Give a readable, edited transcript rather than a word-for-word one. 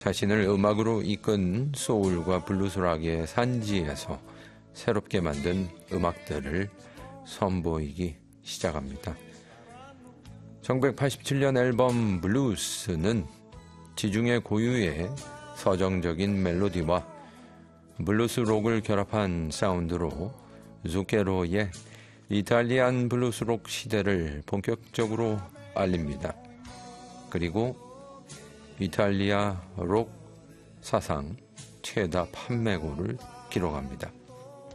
자신을 음악으로 이끈 소울과 블루스락의 산지에서 새롭게 만든 음악들을 선보이기 시작합니다. 1987년 앨범 블루스는 지중해 고유의 서정적인 멜로디와 블루스 록을 결합한 사운드로 zucchero의 이탈리안 블루스 록 시대를 본격적으로 알립니다. 그리고 이탈리아 록 사상 최다 판매고를 기록합니다.